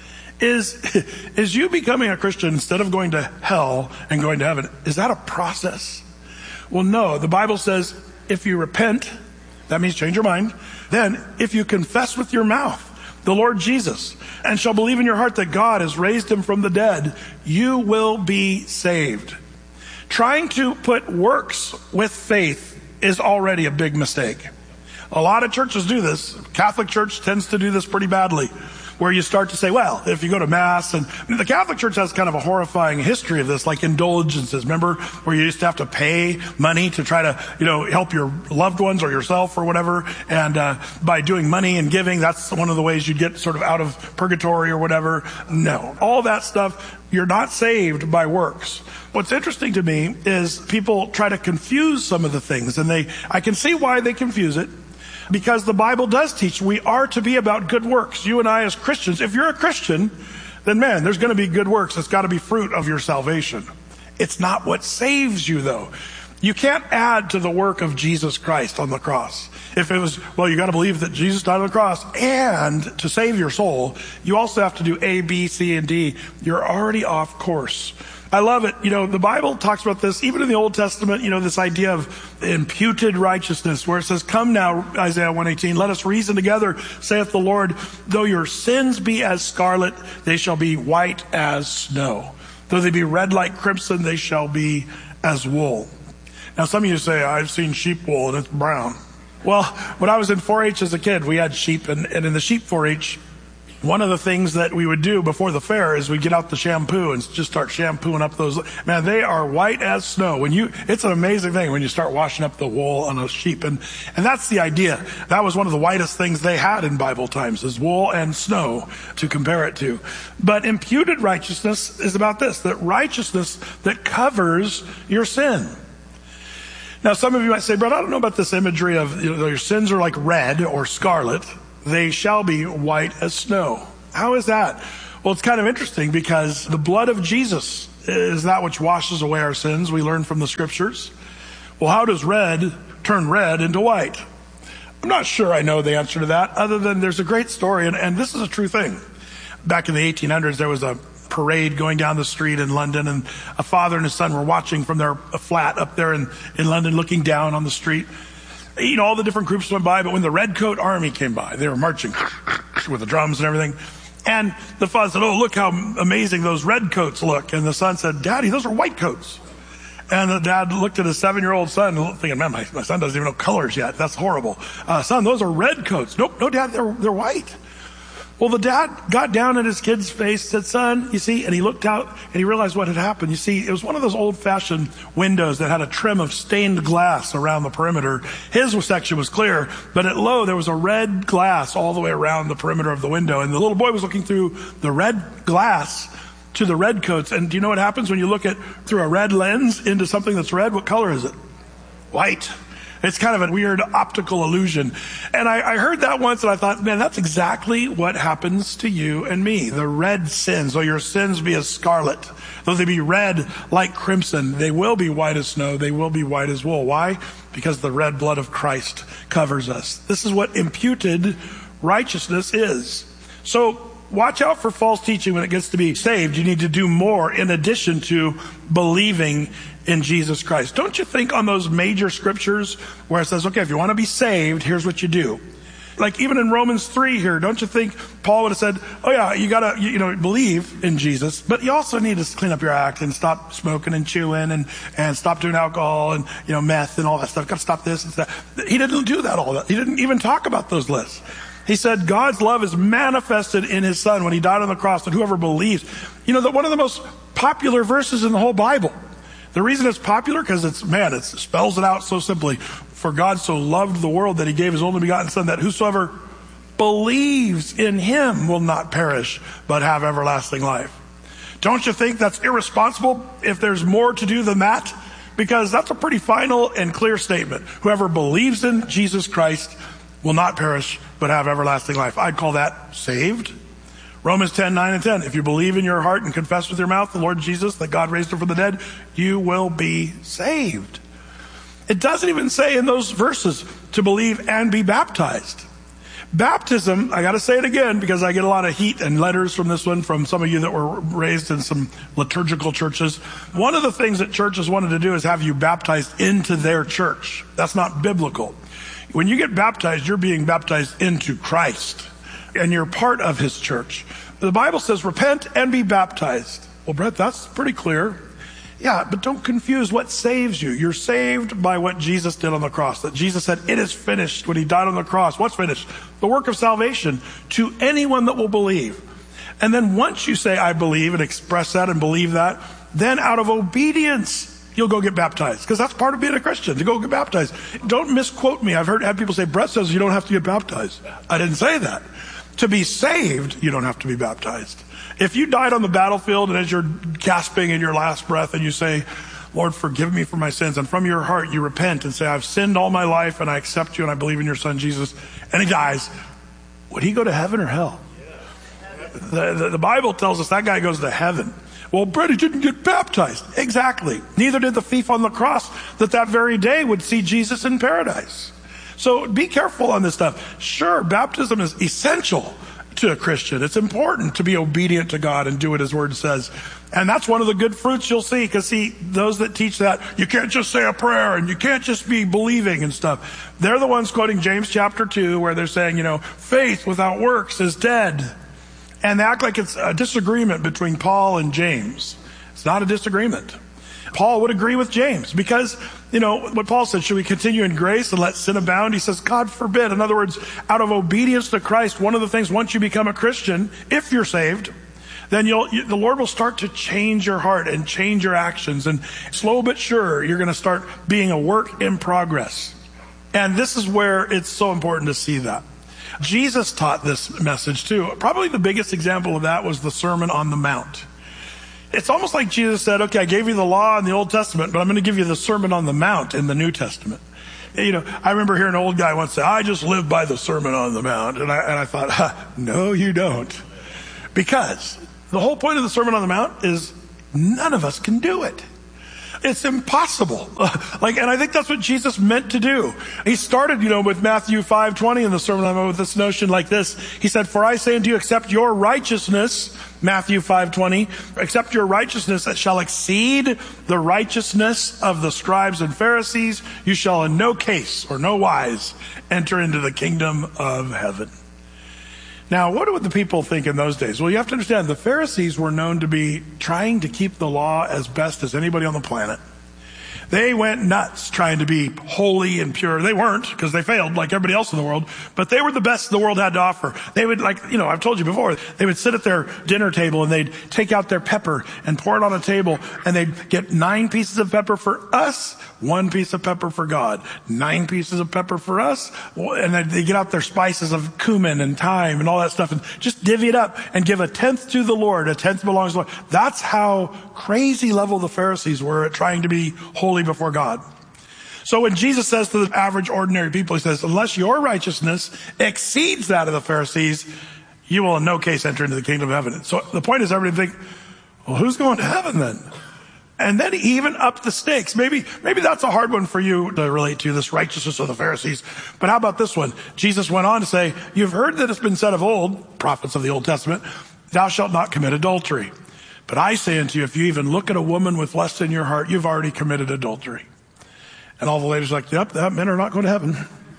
Is you becoming a Christian instead of going to hell and going to heaven, is that a process? Well, no. The Bible says if you repent, that means change your mind. Then if you confess with your mouth the Lord Jesus and shall believe in your heart that God has raised him from the dead, you will be saved. Trying to put works with faith is already a big mistake. A lot of churches do this. Catholic Church tends to do this pretty badly, where you start to say, well, if you go to Mass, and the Catholic Church has kind of a horrifying history of this, like indulgences. Remember where you used to have to pay money to try to, help your loved ones or yourself or whatever, and by doing money and giving, that's one of the ways you'd get sort of out of purgatory or whatever. No, all that stuff, you're not saved by works. What's interesting to me is people try to confuse some of the things, and I can see why they confuse it. Because the Bible does teach we are to be about good works. You and I as Christians, if you're a Christian, then man, there's going to be good works. It's got to be fruit of your salvation. It's not what saves you, though. You can't add to the work of Jesus Christ on the cross. If it was, well, you got to believe that Jesus died on the cross, and to save your soul, you also have to do A, B, C, and D. You're already off course. I love it. The Bible talks about this, even in the Old Testament, this idea of imputed righteousness, where it says, come now, Isaiah 1:18, let us reason together, saith the Lord, though your sins be as scarlet, they shall be white as snow. Though they be red like crimson, they shall be as wool. Now, some of you say, I've seen sheep wool and it's brown. Well, when I was in 4-H as a kid, we had sheep, and in the sheep 4-H, one of the things that we would do before the fair is we'd get out the shampoo and just start shampooing up those. Man, they are white as snow. It's an amazing thing when you start washing up the wool on a sheep. And that's the idea. That was one of the whitest things they had in Bible times, is wool and snow to compare it to. But imputed righteousness is about this, that righteousness that covers your sin. Now, some of you might say, Brett, I don't know about this imagery of your sins are like red or scarlet. They shall be white as snow. How is that? Well, it's kind of interesting because the blood of Jesus is that which washes away our sins. We learn from the scriptures. Well, how does red turn red into white? I'm not sure I know the answer to that, other than there's a great story, and this is a true thing. Back in the 1800s, there was a parade going down the street in London, and a father and his son were watching from their flat up there in London, looking down on the street. All the different groups went by, but when the Redcoat Army came by, they were marching with the drums and everything. And the father said, oh, look how amazing those redcoats look. And the son said, Daddy, those are white coats. And the dad looked at his 7-year-old son thinking, man, my son doesn't even know colors yet. That's horrible. Son, those are redcoats. Nope, no, Dad, they're white. Well, the dad got down at his kid's face, said, son, you see, and he looked out and he realized what had happened. You see, it was one of those old-fashioned windows that had a trim of stained glass around the perimeter. His section was clear, but at low, there was a red glass all the way around the perimeter of the window. And the little boy was looking through the red glass to the red coats. And do you know what happens when you look through a red lens into something that's red? What color is it? White. It's kind of a weird optical illusion. And I heard that once and I thought, man, that's exactly what happens to you and me. The red sins, though your sins be as scarlet, though they be red like crimson, they will be white as snow, they will be white as wool. Why? Because the red blood of Christ covers us. This is what imputed righteousness is. So watch out for false teaching when it gets to be saved. You need to do more in addition to believing in Jesus Christ. Don't you think on those major scriptures where it says, okay, if you want to be saved, here's what you do. Like even in Romans 3 here, don't you think Paul would have said, oh yeah, you gotta, believe in Jesus, but you also need to clean up your act and stop smoking and chewing and stop doing alcohol and, meth and all that stuff. Gotta stop this and stuff. He didn't do all that. He didn't even talk about those lists. He said God's love is manifested in his son when he died on the cross, that whoever believes, that one of the most popular verses in the whole Bible. The reason it's popular, because it spells it out so simply. For God so loved the world that he gave his only begotten son, that whosoever believes in him will not perish, but have everlasting life. Don't you think that's irresponsible if there's more to do than that? Because that's a pretty final and clear statement. Whoever believes in Jesus Christ will not perish, but have everlasting life. I'd call that saved. Romans 10:9-10. If you believe in your heart and confess with your mouth the Lord Jesus, that God raised him from the dead, you will be saved. It doesn't even say in those verses to believe and be baptized. Baptism, I got to say it again because I get a lot of heat and letters from this one from some of you that were raised in some liturgical churches. One of the things that churches wanted to do is have you baptized into their church. That's not biblical. When you get baptized, you're being baptized into Christ. And you're part of his church. The Bible says, repent and be baptized. Well, Brett, that's pretty clear. Yeah, but don't confuse what saves you. You're saved by what Jesus did on the cross. That Jesus said, it is finished when he died on the cross. What's finished? The work of salvation to anyone that will believe. And then once you say, I believe, and express that and believe that, then out of obedience, you'll go get baptized. Because that's part of being a Christian, to go get baptized. Don't misquote me. I've had people say, Brett says you don't have to get baptized. I didn't say that. To be saved, you don't have to be baptized. If you died on the battlefield and as you're gasping in your last breath and you say, Lord, forgive me for my sins, and from your heart you repent and say, I've sinned all my life and I accept you and I believe in your son Jesus, and he dies, would he go to heaven or hell? The Bible tells us that guy goes to heaven. Well, Brady didn't get baptized. Exactly. Neither did the thief on the cross that very day would see Jesus in paradise. So be careful on this stuff. Sure, baptism is essential to a Christian. It's important to be obedient to God and do what his word says. And that's one of the good fruits you'll see, because see, those that teach that you can't just say a prayer and you can't just be believing and stuff, they're the ones quoting James chapter 2 where they're saying, faith without works is dead. And they act like it's a disagreement between Paul and James. It's not a disagreement. Paul would agree with James because, what Paul said, should we continue in grace and let sin abound? He says, God forbid. In other words, out of obedience to Christ, one of the things, once you become a Christian, if you're saved, then the Lord will start to change your heart and change your actions. And slow but sure, you're going to start being a work in progress. And this is where it's so important to see that. Jesus taught this message too. Probably the biggest example of that was the Sermon on the Mount. It's almost like Jesus said, okay, I gave you the law in the Old Testament, but I'm going to give you the Sermon on the Mount in the New Testament. I remember hearing an old guy once say, I just live by the Sermon on the Mount. And I thought, no, you don't. Because the whole point of the Sermon on the Mount is none of us can do it. It's impossible. And I think that's what Jesus meant to do. He started, with Matthew 5:20 in the Sermon on the Mount with this notion like this. He said, for I say unto you, except your righteousness, Matthew 5:20, except your righteousness that shall exceed the righteousness of the scribes and Pharisees, you shall in no case or no wise enter into the kingdom of heaven. Now, what would the people think in those days? Well, you have to understand, the Pharisees were known to be trying to keep the law as best as anybody on the planet. They went nuts trying to be holy and pure. They weren't, because they failed like everybody else in the world, but they were the best the world had to offer. They would, I've told you before, they would sit at their dinner table and they'd take out their pepper and pour it on a table, and they'd get 9 pieces of pepper for us, 1 piece of pepper for God, 9 pieces of pepper for us, and then they get out their spices of cumin and thyme and all that stuff and just divvy it up and give 1/10 to the Lord, 1/10 belongs to the Lord. That's how crazy level the Pharisees were at trying to be holy before God. So when Jesus says to the average ordinary people, he says, unless your righteousness exceeds that of the Pharisees, you will in no case enter into the kingdom of heaven. So the point is, everybody think, well, who's going to heaven then? And then he even upped the stakes. Maybe that's a hard one for you to relate to, this righteousness of the Pharisees. But how about this one? Jesus went on to say, you've heard that it's been said of old, prophets of the Old Testament, thou shalt not commit adultery. But I say unto you, if you even look at a woman with lust in your heart, you've already committed adultery. And all the ladies are like, yep, that men are not going to heaven.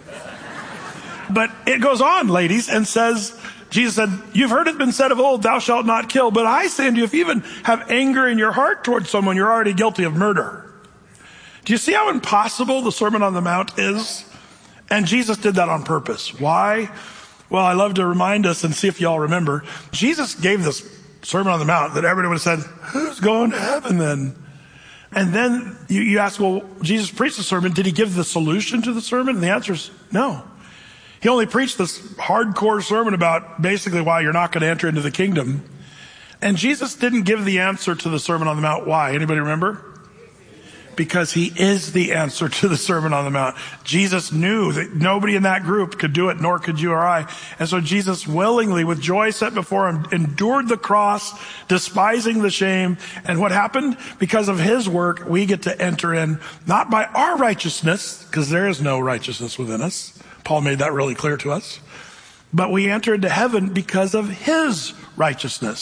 But it goes on, ladies, and says, Jesus said, you've heard it been said of old, thou shalt not kill. But I say unto you, if you even have anger in your heart towards someone, you're already guilty of murder. Do you see how impossible the Sermon on the Mount is? And Jesus did that on purpose. Why? Well, I love to remind us and see if y'all remember. Jesus gave this Sermon on the Mount that everybody would have said, who's going to heaven then? And then you ask, well, Jesus preached the sermon. Did he give the solution to the sermon? And the answer is no. He only preached this hardcore sermon about basically why you're not going to enter into the kingdom. And Jesus didn't give the answer to the Sermon on the Mount. Why? Anybody remember? Because he is the answer to the Sermon on the Mount. Jesus knew that nobody in that group could do it, nor could you or I. And so Jesus willingly, with joy set before him, endured the cross, despising the shame. And what happened? Because of his work, we get to enter in, not by our righteousness, because there is no righteousness within us. Paul made that really clear to us. But we enter into heaven because of his righteousness.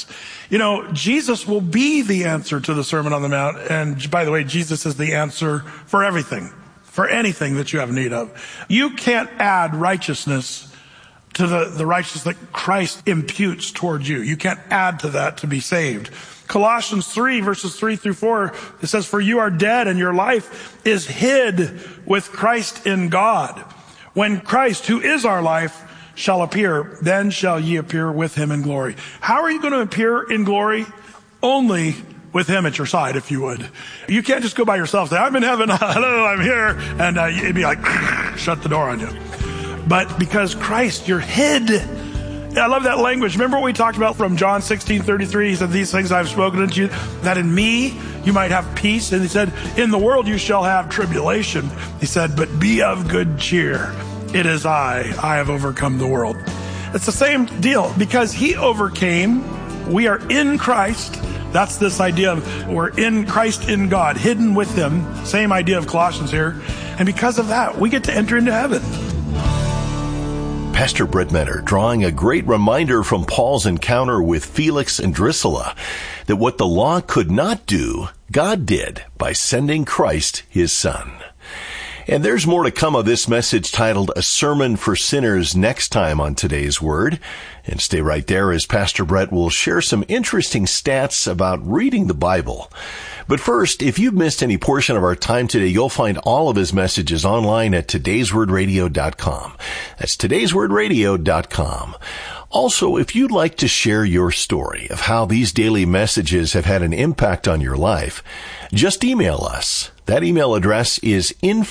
Jesus will be the answer to the Sermon on the Mount. And by the way, Jesus is the answer for everything, for anything that you have need of. You can't add righteousness to the righteousness that Christ imputes towards you. You can't add to that to be saved. Colossians 3 verses 3 through 4, it says, for you are dead and your life is hid with Christ in God. When Christ, who is our life, shall appear, then shall ye appear with him in glory. How are you going to appear in glory? Only with him at your side, if you would. You can't just go by yourself and say, I'm in heaven, hello, I'm here, and it'd be like, shut the door on you. But because Christ, you're hid. I love that language. Remember what we talked about from John 16:33? He said, these things I've spoken unto you, that in me you might have peace. And he said, in the world you shall have tribulation. He said, but be of good cheer. It is I have overcome the world. It's the same deal. Because he overcame, we are in Christ. That's this idea of we're in Christ in God, hidden with Him. Same idea of Colossians here. And because of that, we get to enter into heaven. Pastor Brett Metter drawing a great reminder from Paul's encounter with Felix and Drusilla that what the law could not do, God did by sending Christ, His Son. And there's more to come of this message titled A Sermon for Sinners next time on Today's Word. And stay right there as Pastor Brett will share some interesting stats about reading the Bible. But first, if you've missed any portion of our time today, you'll find all of his messages online at today'swordradio.com. That's today'swordradio.com. Also, if you'd like to share your story of how these daily messages have had an impact on your life, just email us. That email address is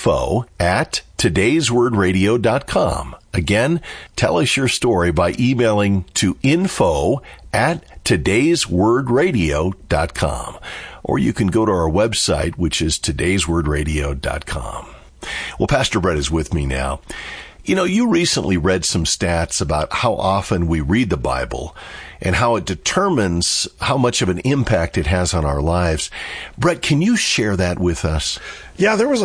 info@today'swordradio.com. Again, tell us your story by emailing to info@today'swordradio.com. Or you can go to our website, which is today'swordradio.com. Well, Pastor Brett is with me now. You know, you recently read some stats about how often we read the Bible and how it determines how much of an impact it has on our lives. Brett, can you share that with us? Yeah, there was